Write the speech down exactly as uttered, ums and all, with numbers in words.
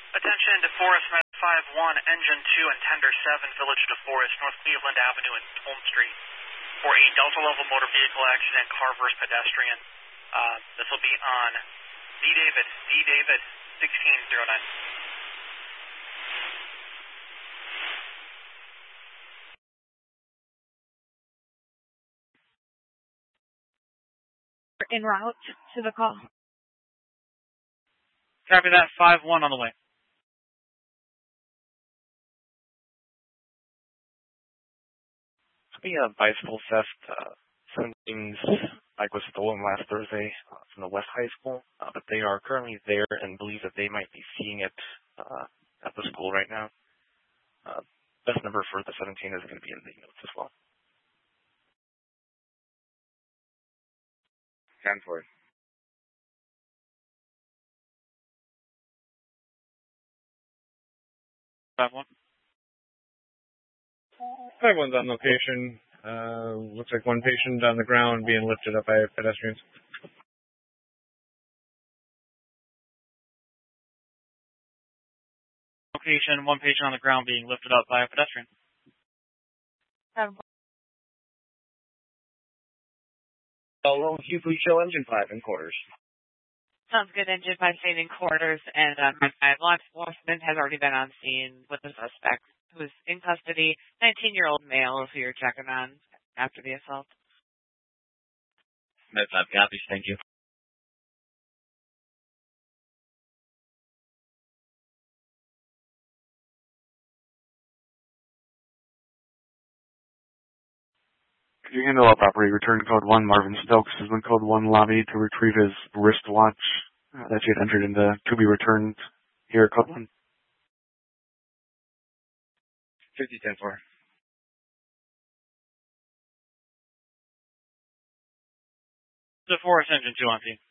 Attention to Forest five one, Engine two and Tender seven, Village to Forest, North Cleveland Avenue and Holmes Street. For a Delta level motor vehicle accident, car versus pedestrian. Uh, this will be on D. David, D. David, sixteen oh nine. En route to the call. Copy that, five one on the way. Be a bicycle theft. Uh, seventeen's bike was stolen last Thursday uh, from the West High School, uh, but they are currently there and believe that they might be seeing it uh, at the school right now. Uh, best number for the seventeen is going to be in the notes as well. ten four. five one. five one's on location. Uh, looks like one patient on the ground being lifted up by pedestrians. Location, one patient on the ground being lifted up by a pedestrian. Hello, Hugh, please show engine five in quarters. Sounds good. Engine five staying in quarters, and um, law enforcement has already been on scene with the suspect who is in custody, nineteen-year-old male who you're checking on after the assault. Med five copies, thank you. Could you handle a property? Return code one. Marvin Stokes has been code one lobby to retrieve his wristwatch uh, that he had entered into to be returned here at code one. fifty ten four. The Forest Engine two on scene.